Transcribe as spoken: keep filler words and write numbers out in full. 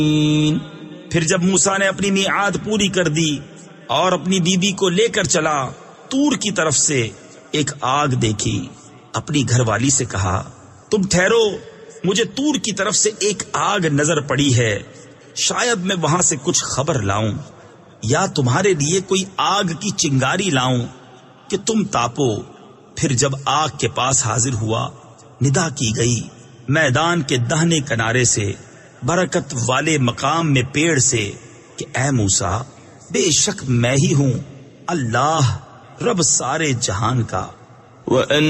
फिर जब मूसा ने अपनी मियाद पूरी कर दी और अपनी बीबी को लेकर चला, तूर की तरफ से एक आग देखी। अपनी घरवाली से कहा, तुम ठहरो, मुझे तूर की तरफ से एक आग नजर पड़ी है, शायद मैं वहां से कुछ खबर लाऊं या तुम्हारे लिए कोई आग की चिंगारी लाऊं कि तुम तापो। फिर जब आग के पास हाजिर हुआ, निदा की गई मैदान के दाहिने किनारे से, बरकत वाले मकाम में पेड़ से कि ऐ मूसा, बेशक मैं ही हूं अल्लाह रब सारे जहान का।